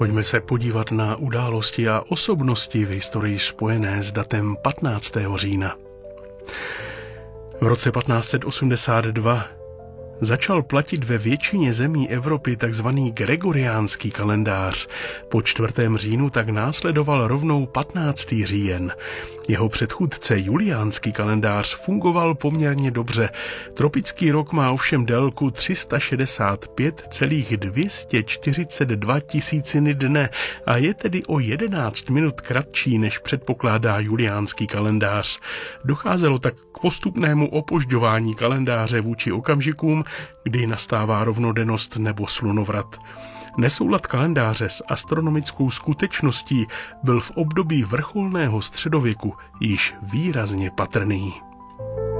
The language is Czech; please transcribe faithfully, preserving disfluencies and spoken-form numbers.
Pojďme se podívat na události a osobnosti v historii spojené s datem patnáctého října. V roce patnáct set osmdesát dva začal platit ve většině zemí Evropy tzv. Gregoriánský kalendář. Po čtvrtém říjnu tak následoval rovnou patnáctý říjen. Jeho předchůdce Juliánský kalendář fungoval poměrně dobře. Tropický rok má ovšem délku tři sta šedesát pět celá dvě stě čtyřicet dva tisíciny dne a je tedy o jedenáct minut kratší, než předpokládá Juliánský kalendář. Docházelo tak k postupnému opožďování kalendáře vůči okamžikům, kdy nastává rovnodennost nebo slunovrat. Nesoulad kalendáře s astronomickou skutečností byl v období vrcholného středověku již výrazně patrný.